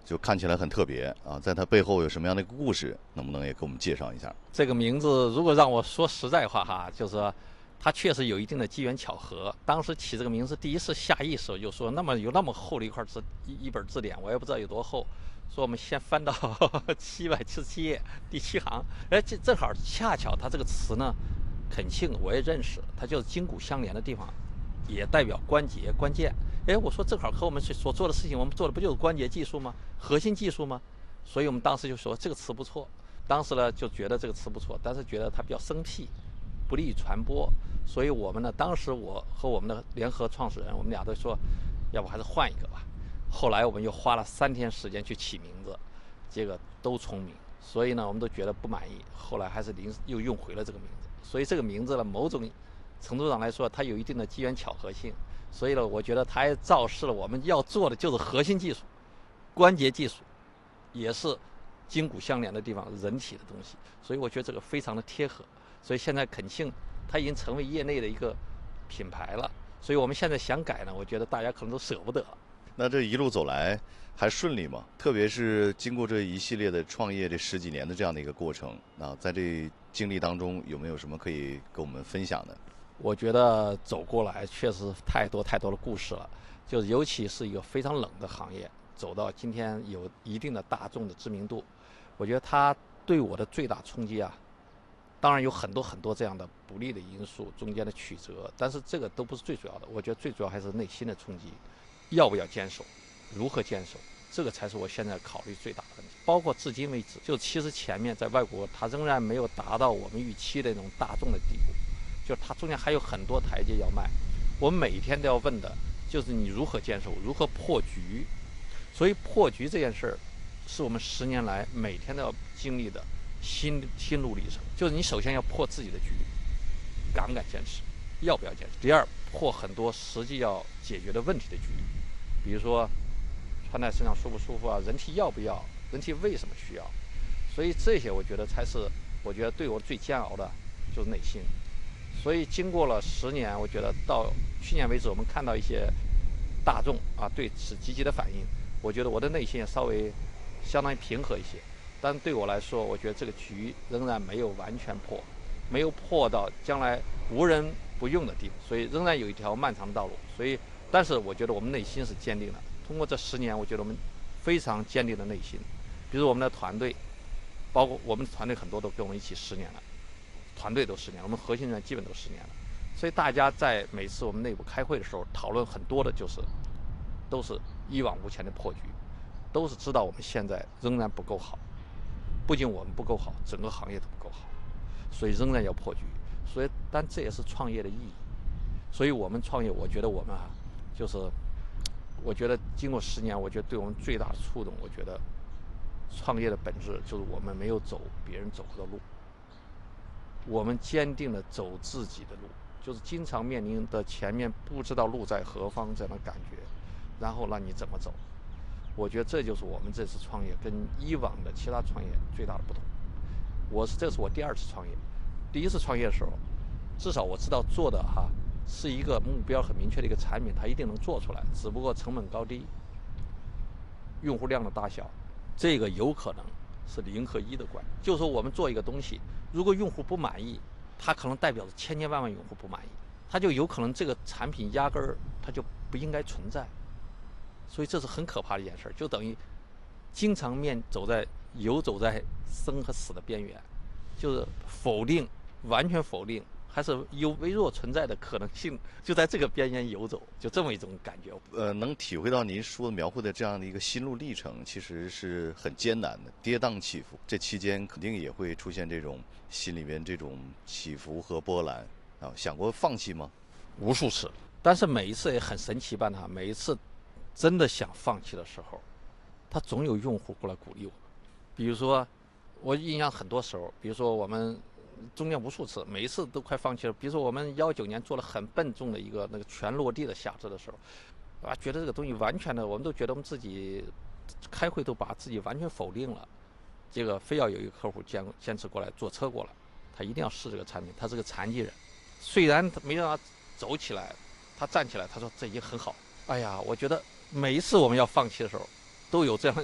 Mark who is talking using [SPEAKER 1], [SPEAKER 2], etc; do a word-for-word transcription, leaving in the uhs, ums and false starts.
[SPEAKER 1] 就看起来很特别啊，在它背后有什么样的一个故事，能不能也给我们介绍一下？
[SPEAKER 2] 这个名字如果让我说实在话哈，就是说它确实有一定的机缘巧合。当时起这个名字，第一次下意识就说，那么有那么厚的一块字一一本字典，我也不知道有多厚，说我们先翻到七百七十七页第七行，哎，这正好恰巧它这个词呢，恳庆我也认识，它就是筋骨相连的地方，也代表关节关键。哎，我说正好和我们所做的事情，我们做的不就是关节技术吗？核心技术吗？所以我们当时就说这个词不错。当时呢就觉得这个词不错，但是觉得它比较生僻，不利于传播。所以我们呢，当时我和我们的联合创始人，我们俩都说，要不还是换一个吧。后来我们又花了三天时间去起名字，这个都聪明。所以呢，我们都觉得不满意，后来还是临时又用回了这个名字。所以这个名字呢，某种程度上来说，它有一定的机缘巧合性。所以呢，我觉得它也昭示了我们要做的就是核心技术、关节技术，也是筋骨相连的地方，人体的东西。所以我觉得这个非常的贴合。所以现在恳庆它已经成为业内的一个品牌了。所以我们现在想改呢，我觉得大家可能都舍不得。
[SPEAKER 1] 那这一路走来还顺利吗？特别是经过这一系列的创业这十几年的这样的一个过程，那在这经历当中有没有什么可以跟我们分享的？
[SPEAKER 2] 我觉得走过来确实太多太多的故事了，就是尤其是一个非常冷的行业，走到今天有一定的大众的知名度，我觉得它对我的最大冲击啊，当然有很多很多这样的不利的因素，中间的曲折，但是这个都不是最主要的。我觉得最主要还是内心的冲击，要不要坚守，如何坚守，这个才是我现在考虑最大的问题。包括至今为止，就其实前面在外国，它仍然没有达到我们预期的那种大众的地步。就是它中间还有很多台阶要迈，我们每一天都要问的就是你如何坚守，如何破局。所以破局这件事儿，是我们十年来每天都要经历的心心路历程。就是你首先要破自己的局，敢不敢坚持，要不要坚持。第二，破很多实际要解决的问题的局，比如说穿在身上舒不舒服啊，人体要不要，人体为什么需要。所以这些我觉得才是我觉得对我最煎熬的，就是内心。所以经过了十年，我觉得到去年为止，我们看到一些大众啊对此积极的反应，我觉得我的内心也稍微相当于平和一些。但对我来说，我觉得这个局仍然没有完全破，没有破到将来无人不用的地步，所以仍然有一条漫长的道路。所以，但是我觉得我们内心是坚定的。通过这十年，我觉得我们非常坚定的内心。比如我们的团队，包括我们的团队很多都跟我们一起十年了。团队都十年，我们核心人员基本都十年了，所以大家在每次我们内部开会的时候讨论很多的就是，都是一往无前的破局，都是知道我们现在仍然不够好，不仅我们不够好，整个行业都不够好，所以仍然要破局。所以，但这也是创业的意义。所以我们创业，我觉得我们啊，就是，我觉得经过十年，我觉得对我们最大的触动，我觉得，创业的本质就是我们没有走别人走过的路。我们坚定地走自己的路，就是经常面临的前面不知道路在何方这样的感觉，然后让你怎么走。我觉得这就是我们这次创业跟以往的其他创业最大的不同。我是这是我第二次创业，第一次创业的时候，至少我知道做的哈是一个目标很明确的一个产品，它一定能做出来，只不过成本高低、用户量的大小，这个有可能是零和一的关系。就是说我们做一个东西，如果用户不满意，它可能代表着千千万万用户不满意，它就有可能这个产品压根儿它就不应该存在。所以这是很可怕的一件事，就等于经常面走在游走在生和死的边缘，就是否定，完全否定，还是有微弱存在的可能性，就在这个边缘游走，就这么一种感觉。
[SPEAKER 1] 呃，能体会到您说的描绘的这样的一个心路历程，其实是很艰难的，跌宕起伏。这期间肯定也会出现这种心里面这种起伏和波澜啊。想过放弃吗？
[SPEAKER 2] 无数次，但是每一次也很神奇般哈，每一次真的想放弃的时候，他总有用户过来鼓励我。比如说，我印象很多时候，比如说我们中间无数次，每一次都快放弃了。比如说我们幺九年做了很笨重的一个那个全落地的下肢的时候，啊，觉得这个东西完全的，我们都觉得我们自己开会都把自己完全否定了。这个非要有一个客户坚坚持过来坐车过来，他一定要试这个产品。他是个残疾人，虽然他没让他走起来，他站起来，他说这已经很好。哎呀，我觉得每一次我们要放弃的时候，都有这样